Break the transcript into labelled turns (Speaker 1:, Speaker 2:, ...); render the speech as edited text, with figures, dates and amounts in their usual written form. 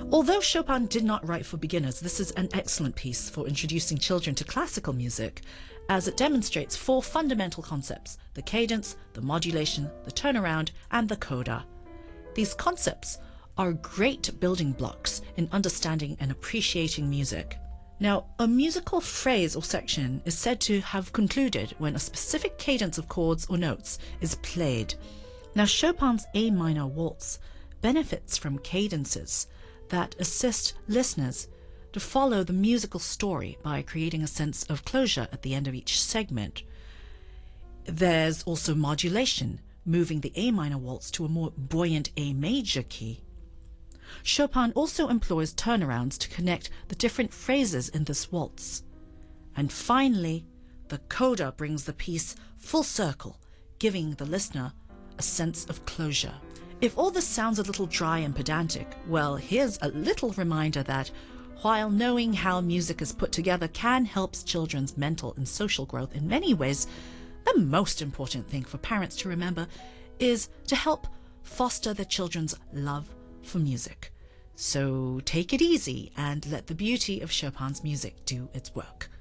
Speaker 1: Although Chopin did not write for beginners, this is an excellent piece for introducing children to classical music, as it demonstrates four fundamental concepts: the cadence, the modulation, the turnaround, and the coda. These concepts are great building blocks in understanding and appreciating music. Now, a musical phrase or section is said to have concluded when a specific cadence of chords or notes is played. Now, Chopin's A minor waltz benefits from cadences that assist listeners to follow the musical story by creating a sense of closure at the end of each segment. There's also modulation, moving the A minor waltz to a more buoyant A major key. Chopin also employs turnarounds to connect the different phrases in this waltz. And finally, the coda brings the piece full circle, giving the listener a sense of closure. If all this sounds a little dry and pedantic, well, here's a little reminder that while knowing how music is put together can help children's mental and social growth in many ways, the most important thing for parents to remember is to help foster their children's love for music. So take it easy and let the beauty of Chopin's music do its work.